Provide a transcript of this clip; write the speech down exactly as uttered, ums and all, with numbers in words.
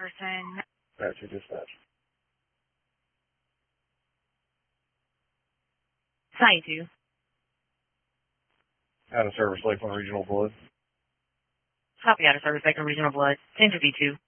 Jefferson. That's your dispatch. Sign two. Out of service, Lakeland Regional Blood. Copy out of service, Lakeland Regional Blood. ten fifty-two.